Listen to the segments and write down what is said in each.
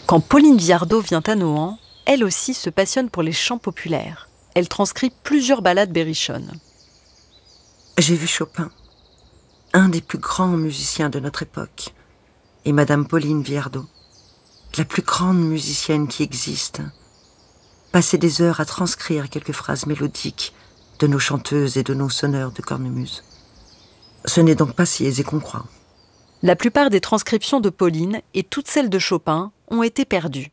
Quand Pauline Viardot vient à Nohant, elle aussi se passionne pour les chants populaires. Elle transcrit plusieurs ballades berrichonnes. J'ai vu Chopin, un des plus grands musiciens de notre époque, et Madame Pauline Viardot, la plus grande musicienne qui existe, passer des heures à transcrire quelques phrases mélodiques de nos chanteuses et de nos sonneurs de cornemuse. Ce n'est donc pas si aisé qu'on croit. La plupart des transcriptions de Pauline et toutes celles de Chopin ont été perdues.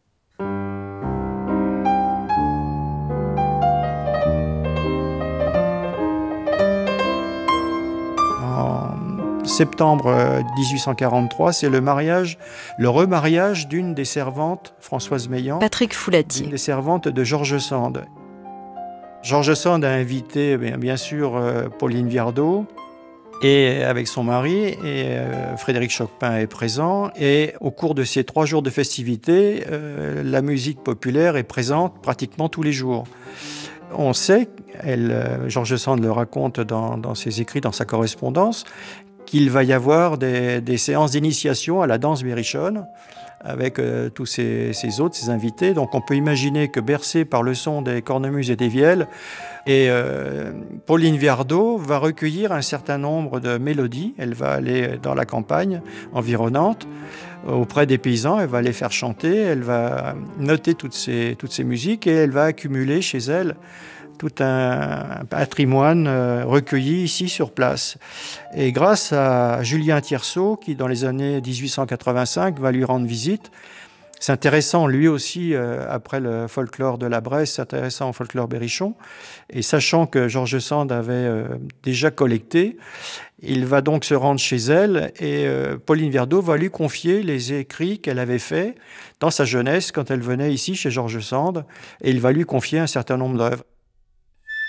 En septembre 1843, c'est le remariage d'une des servantes, Françoise Meillan, Patrick Foulatier. d'une des servantes de George Sand. George Sand a invité bien sûr Pauline Viardot et avec son mari, et Frédéric Chopin est présent. Et au cours de ces 3 jours de festivités, la musique populaire est présente pratiquement tous les jours. On sait, George Sand le raconte dans ses écrits, dans sa correspondance, qu'il va y avoir des séances d'initiation à la danse berrichonne avec tous ces hôtes, ces invités. Donc on peut imaginer que bercé par le son des cornemuses et des vielles, et Pauline Viardot va recueillir un certain nombre de mélodies. Elle va aller dans la campagne environnante, auprès des paysans, elle va les faire chanter, elle va noter toutes ces musiques et elle va accumuler chez elle tout un patrimoine recueilli ici sur place. Et grâce à Julien Tierceau, qui dans les années 1885 va lui rendre visite, s'intéressant lui aussi, après le folklore de la Bresse, s'intéressant au folklore berrichon, et sachant que George Sand avait déjà collecté, il va donc se rendre chez elle et Pauline Viardot va lui confier les écrits qu'elle avait faits dans sa jeunesse quand elle venait ici chez George Sand, et il va lui confier un certain nombre d'œuvres.